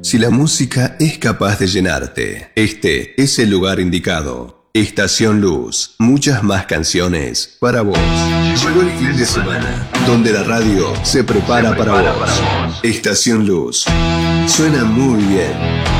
Si la música es capaz de llenarte, este es el lugar indicado. Estación Luz, muchas más canciones para vos. Llegó el fin de semana, donde la radio se prepara para vos. Estación Luz, suena muy bien.